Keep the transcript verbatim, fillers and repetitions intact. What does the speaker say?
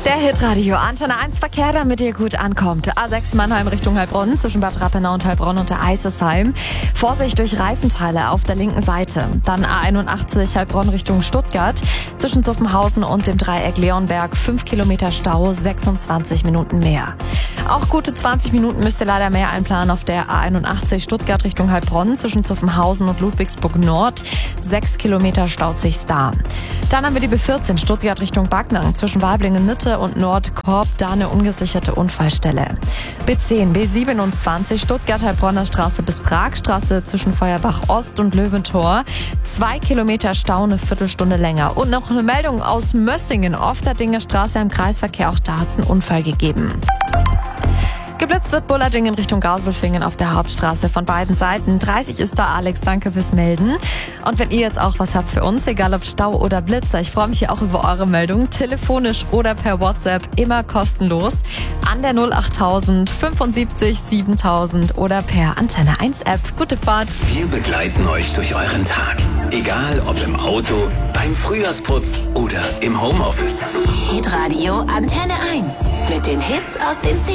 Der Hitradio Antenne eins Verkehr, damit ihr gut ankommt. A sechs Mannheim Richtung Heilbronn, zwischen Bad Rappenau und Heilbronn und der Eisesheim. Vorsicht durch Reifenteile auf der linken Seite. Dann A einundachtzig Heilbronn Richtung Stuttgart, zwischen Zuffenhausen und dem Dreieck Leonberg. fünf Kilometer Stau, sechsundzwanzig Minuten mehr. Auch gute zwanzig Minuten müsst ihr leider mehr einplanen auf der A einundachtzig Stuttgart Richtung Heilbronn, zwischen Zuffenhausen und Ludwigsburg Nord. sechs Kilometer staut sich's da. Dann haben wir die B vierzehn Stuttgart Richtung Backnang, zwischen Weiblingen Mitte und Nordkorb, da eine ungesicherte Unfallstelle. B zehn, B siebenundzwanzig Stuttgart-Heilbronner Straße bis Pragstraße, zwischen Feuerbach Ost und Löwentor. Zwei Kilometer Stau, eine Viertelstunde länger. Und noch eine Meldung aus Mössingen, Ofterdinger Straße im Kreisverkehr, auch da hat es einen Unfall gegeben. Geblitzt wird Bullardingen Richtung Gauselfingen auf der Hauptstraße von beiden Seiten. dreißig ist da Alex, danke fürs Melden. Und wenn ihr jetzt auch was habt für uns, egal ob Stau oder Blitzer, ich freue mich hier auch über eure Meldung, telefonisch oder per WhatsApp, immer kostenlos, an der null achttausend fünfundsiebzig siebentausend oder per Antenne eins App. Gute Fahrt. Wir begleiten euch durch euren Tag, egal ob im Auto, beim Frühjahrsputz oder im Homeoffice. Hitradio Antenne eins mit den Hits aus den